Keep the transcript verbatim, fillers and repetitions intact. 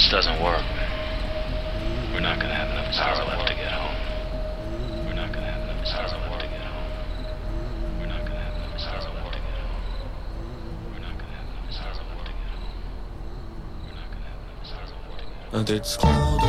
doesn't work, we're not gonna have enough power left to get home. We're not gonna have enough power left to get home. We're not gonna have enough power left to get home. We're not gonna have enough power left to get home. We're not gonna have enough power left to get home. And it's cold